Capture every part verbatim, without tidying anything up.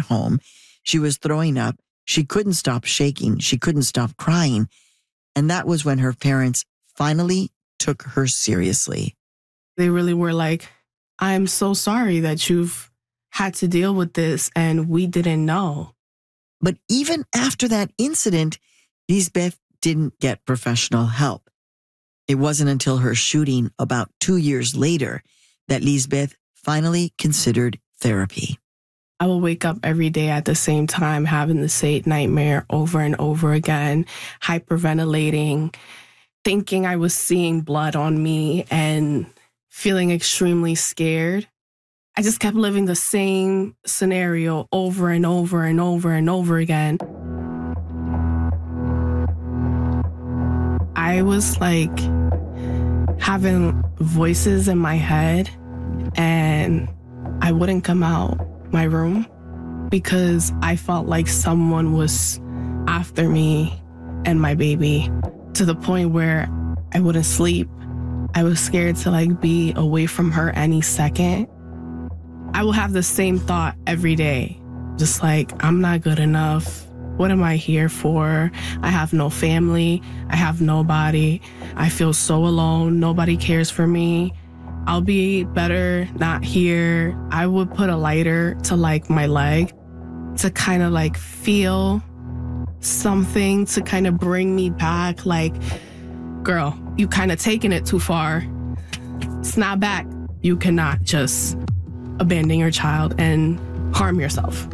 home. She was throwing up. She couldn't stop shaking. She couldn't stop crying. And that was when her parents finally took her seriously. They really were like, I'm so sorry that you've had to deal with this and we didn't know. But even after that incident, Lizbeth didn't get professional help. It wasn't until her shooting about two years later that Lizbeth finally considered therapy. I will wake up every day at the same time having the same nightmare over and over again, hyperventilating, thinking I was seeing blood on me and feeling extremely scared. I just kept living the same scenario over and over and over and over again. I was like having voices in my head and I wouldn't come out my room because I felt like someone was after me and my baby, to the point where I wouldn't sleep. I was scared to like be away from her any second. I will have the same thought every day, just like, I'm not good enough. What am I here for? I have no family. I have nobody. I feel so alone. Nobody cares for me. I'll be better not here. I would put a lighter to like my leg to kind of like feel something to kind of bring me back. Like, girl, you kind of taking it too far. Snap back. You cannot just abandon your child and harm yourself.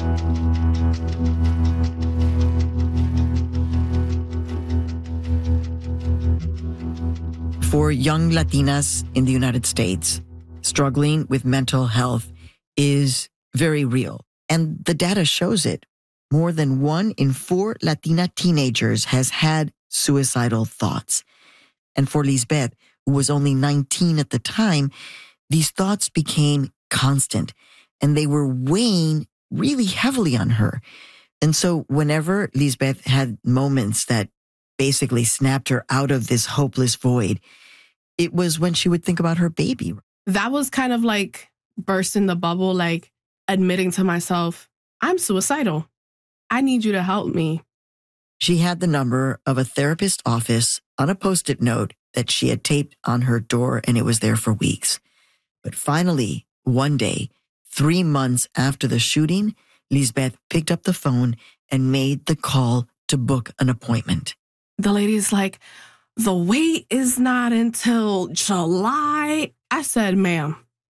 For young Latinas in the United States, struggling with mental health is very real. And the data shows it. More than one in four Latina teenagers has had suicidal thoughts. And for Lizbeth, who was only nineteen at the time, these thoughts became constant and they were weighing really heavily on her. And so whenever Lizbeth had moments that basically snapped her out of this hopeless void, it was when she would think about her baby. That was kind of like bursting the bubble, like admitting to myself, I'm suicidal. I need you to help me. She had the number of a therapist office on a Post-it note that she had taped on her door, and it was there for weeks. But finally, one day, three months after the shooting, Lizbeth picked up the phone and made the call to book an appointment. The lady's like, the wait is not until July. I said, ma'am,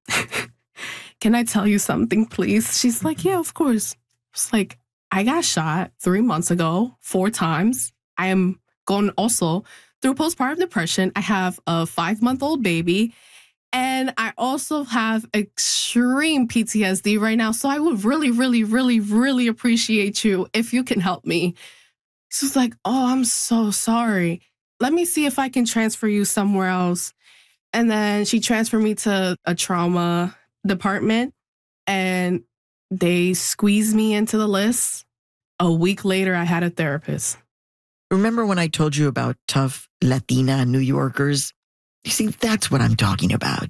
can I tell you something, please? She's like, yeah, of course. It's like, I got shot three months ago, four times. I am going also through postpartum depression. I have a five-month-old baby. And I also have extreme P T S D right now. So I would really, really, really, really appreciate you if you can help me. She's like, oh, I'm so sorry. Let me see if I can transfer you somewhere else. And then she transferred me to a trauma department and they squeezed me into the list. A week later, I had a therapist. Remember when I told you about tough Latina New Yorkers? You see, that's what I'm talking about.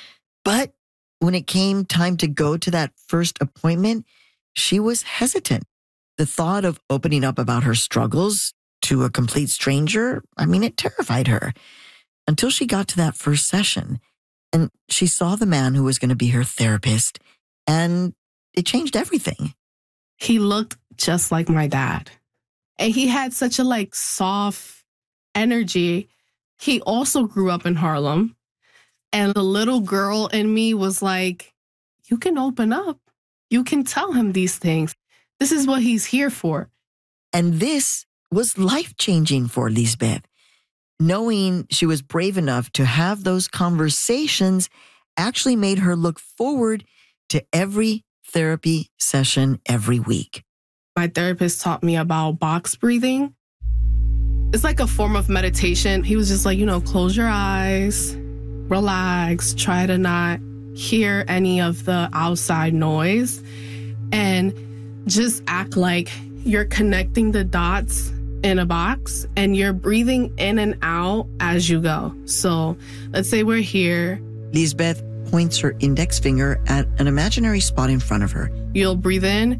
But when it came time to go to that first appointment, she was hesitant. The thought of opening up about her struggles to a complete stranger, I mean, it terrified her. Until she got to that first session and she saw the man who was going to be her therapist, and it changed everything. He looked just like my dad. And he had such a like soft energy. He also grew up in Harlem. And the little girl in me was like, you can open up. You can tell him these things. This is what he's here for. And this was life-changing for Lizbeth. Knowing she was brave enough to have those conversations actually made her look forward to every therapy session every week. My therapist taught me about box breathing. It's like a form of meditation. He was just like, you know, close your eyes, relax, try to not hear any of the outside noise, and just act like you're connecting the dots in a box and you're breathing in and out as you go. So let's say we're here. Lizbeth points her index finger at an imaginary spot in front of her. You'll breathe in